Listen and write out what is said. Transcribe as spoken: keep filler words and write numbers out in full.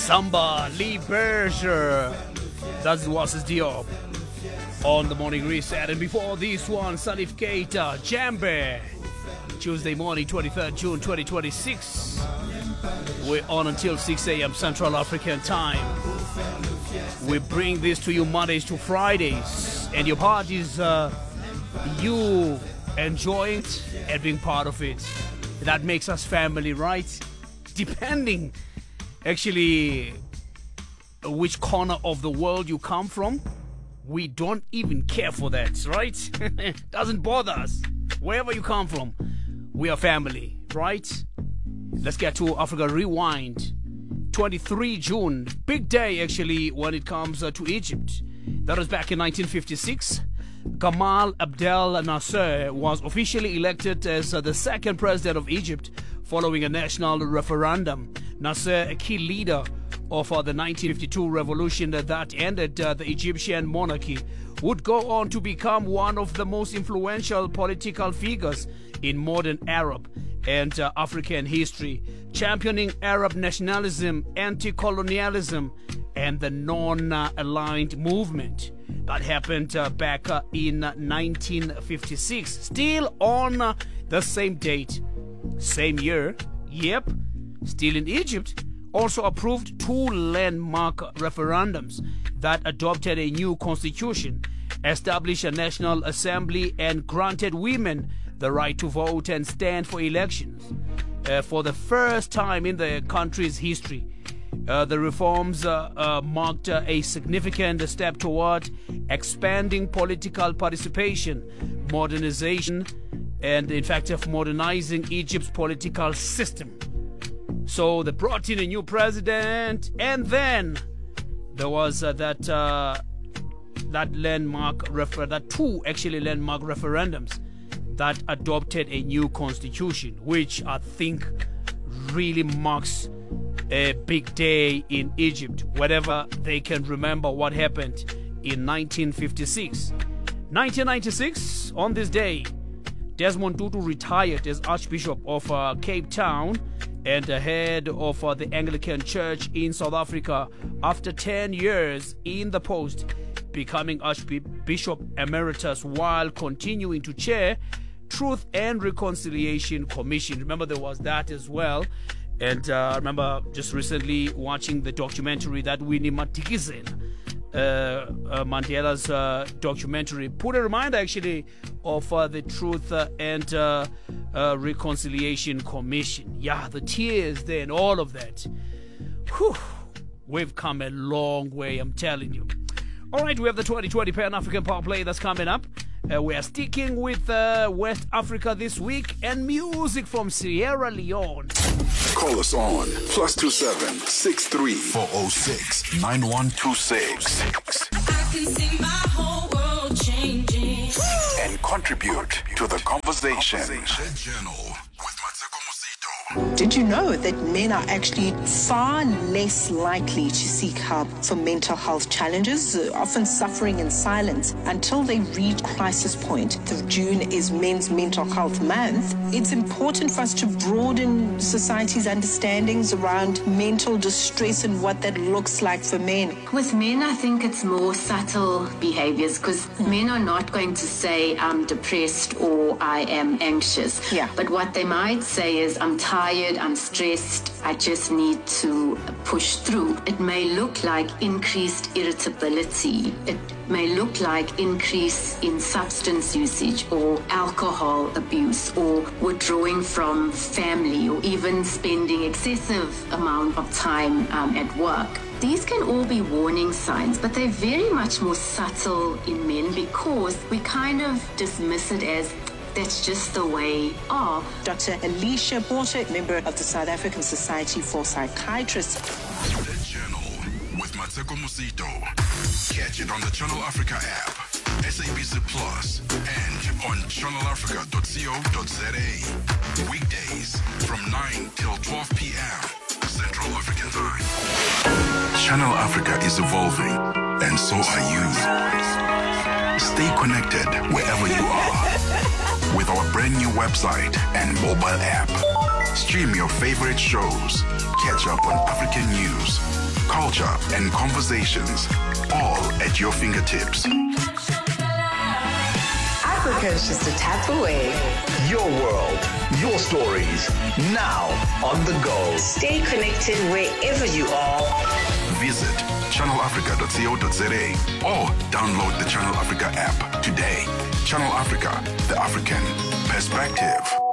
Samba Lee Berger. That was his Diop on the morning reset. And before this one, Salif Keita, Jambe. Tuesday morning, twenty-third June twenty twenty-six. We're on until six a.m. Central African time. We bring this to you Mondays to Fridays. And your part is uh, you enjoying it and being part of it. That makes us family, right? Depending, actually, which corner of the world you come from, we don't even care for that, right? Doesn't bother us. Wherever you come from, we are family, right? Let's get to Africa Rewind. twenty-third June, big day actually when it comes uh, to Egypt. That was back in nineteen fifty-six. Gamal Abdel Nasser was officially elected as uh, the second president of Egypt following a national referendum. Nasser, a key leader of uh, the nineteen fifty-two revolution that ended uh, the Egyptian monarchy, would go on to become one of the most influential political figures in modern Arab and uh, African history, championing Arab nationalism, anti-colonialism, and the non-aligned movement. That happened uh, back uh, in uh, nineteen fifty-six, still on uh, the same date, same year, yep, still in Egypt, also approved two landmark referendums that adopted a new constitution, established a national assembly, and granted women the right to vote and stand for elections. Uh, for the first time in the country's history, uh, the reforms uh, uh, marked uh, a significant step toward expanding political participation, modernization, and in fact of modernizing Egypt's political system. So they brought in a new president, and then there was uh, that uh, that landmark refer that two actually landmark referendums that adopted a new constitution, which I think really marks a big day in Egypt, whenever they can remember what happened in nineteen fifty-six. nineteen ninety-six, on this day, Desmond Tutu retired as Archbishop of uh, Cape Town and the head of uh, the Anglican Church in South Africa after ten years in the post, becoming Archbishop Emeritus while continuing to chair Truth and Reconciliation Commission. Remember, there was that as well. And uh, I remember just recently watching the documentary that Winnie Madikizela, uh, uh, Mandela's uh, documentary, put a reminder actually of uh, the Truth uh, and uh, uh, Reconciliation Commission. Yeah, the tears there and all of that. Whew, we've come a long way, I'm telling you. All right, we have the twenty twenty Pan-African Power Play that's coming up. Uh, we are sticking with uh, West Africa this week and music from Sierra Leone. Call us on plus two seven six three four zero six nine one two six. I can see my whole world changing And contribute to the conversation. Did you know that men are actually far less likely to seek help for mental health challenges, uh, often suffering in silence until they reach crisis point? The June is Men's Mental Health Month. It's important for us to broaden society's understandings around mental distress and what that looks like for men. With men, I think it's more subtle behaviors because men are not going to say, I'm depressed or I am anxious. Yeah. But what they might say is, I'm tired, I'm stressed, I just need to push through. It may look like increased irritability. It may look like increase in substance usage or alcohol abuse or withdrawing from family or even spending excessive amount of time um, at work. These can all be warning signs, but they're very much more subtle in men because we kind of dismiss it as that's just the way of. Doctor Alicia Porter, member of the South African Society for Psychiatrists. The Channel with Mateko Musito. Catch it on the Channel Africa app, S A B C Plus, and on channel africa dot co dot za. Weekdays from nine till twelve p.m. Central African Time. Channel Africa is evolving, and so are you. Stay connected wherever you are with our brand new website and mobile app. Stream your favorite shows, catch up on African news, culture, and conversations, all at your fingertips. Africa is just a tap away. Your world, your stories, now on the go. Stay connected wherever you are. Visit channel africa dot co dot za or download the Channel Africa app today. Channel Africa, the African perspective.